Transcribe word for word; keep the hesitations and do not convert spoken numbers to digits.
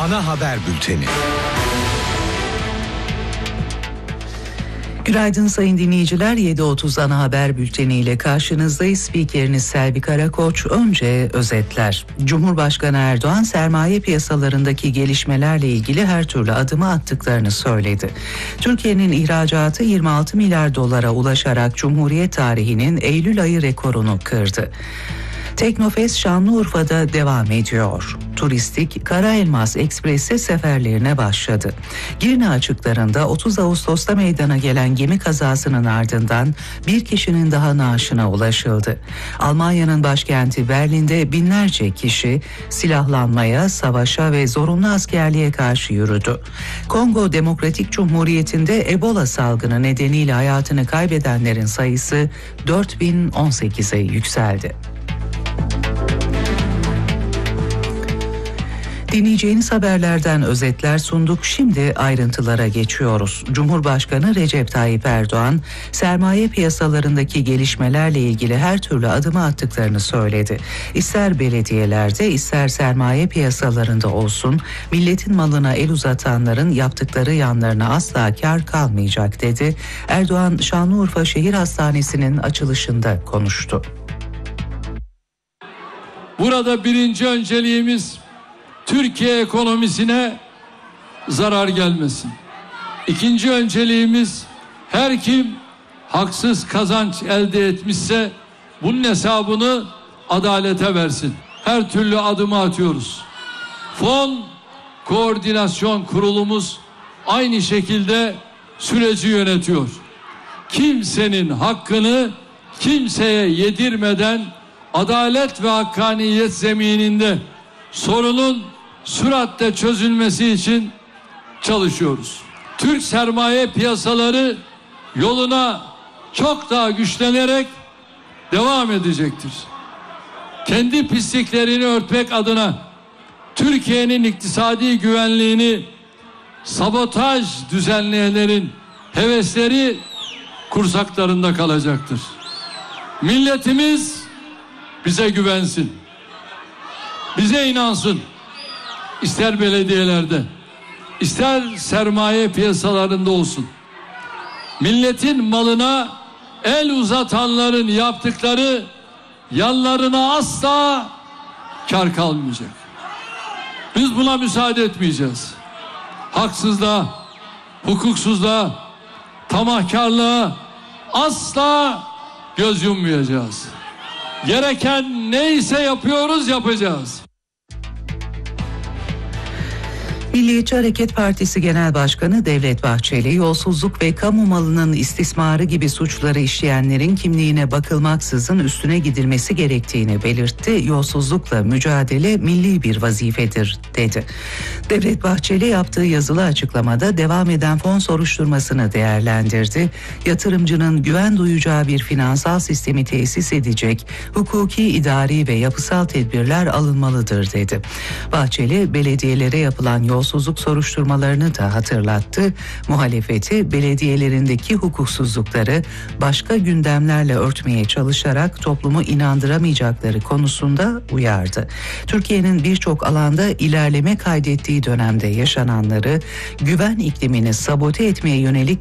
Ana haber bülteni. Günaydın sayın dinleyiciler. yedi otuz ana haber bülteniyle karşınızdayız. Spikeriniz Selvi Karakoç. Önce özetler. Cumhurbaşkanı Erdoğan sermaye piyasalarındaki gelişmelerle ilgili her türlü adımı attıklarını söyledi. Türkiye'nin ihracatı yirmi altı milyar dolara ulaşarak Cumhuriyet tarihinin Eylül ayı rekorunu kırdı. Teknofest Şanlıurfa'da devam ediyor. Turistik Kara Elmas Ekspresi seferlerine başladı. Girne açıklarında otuz Ağustos'ta meydana gelen gemi kazasının ardından bir kişinin daha naaşına ulaşıldı. Almanya'nın başkenti Berlin'de binlerce kişi silahlanmaya, savaşa ve zorunlu askerliğe karşı yürüdü. Kongo Demokratik Cumhuriyeti'nde Ebola salgını nedeniyle hayatını kaybedenlerin sayısı dört bin on sekize yükseldi. Dinleyeceğiniz haberlerden özetler sunduk. Şimdi ayrıntılara geçiyoruz. Cumhurbaşkanı Recep Tayyip Erdoğan, sermaye piyasalarındaki gelişmelerle ilgili her türlü adımı attıklarını söyledi. İster belediyelerde, ister sermaye piyasalarında olsun, milletin malına el uzatanların yaptıkları yanlarına asla kar kalmayacak dedi. Erdoğan, Şanlıurfa Şehir Hastanesi'nin açılışında konuştu. Burada birinci önceliğimiz Türkiye ekonomisine zarar gelmesin. İkinci önceliğimiz her kim haksız kazanç elde etmişse bunun hesabını adalete versin. Her türlü adımı atıyoruz. Fon Koordinasyon Kurulumuz aynı şekilde süreci yönetiyor. Kimsenin hakkını kimseye yedirmeden adalet ve hakkaniyet zemininde sorunun süratle çözülmesi için çalışıyoruz. Türk sermaye piyasaları yoluna çok daha güçlenerek devam edecektir. Kendi pisliklerini örtmek adına Türkiye'nin iktisadi güvenliğini sabotaj düzenleyenlerin hevesleri kursaklarında kalacaktır. Milletimiz bize güvensin. Bize inansın. İster belediyelerde, ister sermaye piyasalarında olsun. Milletin malına el uzatanların yaptıkları yanlarına asla kar kalmayacak. Biz buna müsaade etmeyeceğiz. Haksızlığa, hukuksuzluğa, tamahkarlığa asla göz yummayacağız. Gereken neyse yapıyoruz, yapacağız. Milliyetçi Hareket Partisi Genel Başkanı Devlet Bahçeli, yolsuzluk ve kamu malının istismarı gibi suçları işleyenlerin kimliğine bakılmaksızın üstüne gidilmesi gerektiğini belirtti. Yolsuzlukla mücadele milli bir vazifedir dedi. Devlet Bahçeli yaptığı yazılı açıklamada devam eden fon soruşturmasını değerlendirdi. Yatırımcının güven duyacağı bir finansal sistemi tesis edecek hukuki, idari ve yapısal tedbirler alınmalıdır dedi. Bahçeli, belediyelere yapılan yolsuzluk Yolsuzluk soruşturmalarını da hatırlattı. Muhalefeti belediyelerindeki hukuksuzlukları başka gündemlerle örtmeye çalışarak toplumu inandıramayacakları konusunda uyardı. Türkiye'nin birçok alanda ilerleme kaydettiği dönemde yaşananları, güven iklimini sabote etmeye yönelik